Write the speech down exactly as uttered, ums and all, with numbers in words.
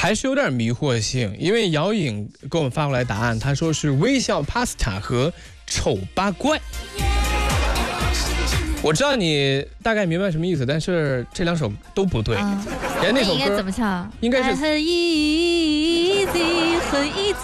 还是有点迷惑性，因为姚颖给我们发过来答案，他说是微笑 pasta 和丑八怪。我知道你大概明白什么意思，但是这两首都不对。 啊、 人家那首歌应该怎么唱？ 应该是很 easy， 很 easy。